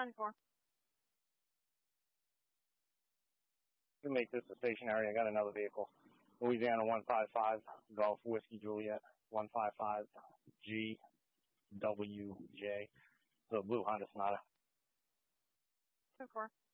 10-4. You can make this a stationary. I got another vehicle. Louisiana 155 Golf Whiskey Juliet 155 GWJ. So blue Honda Sonata. 10-4.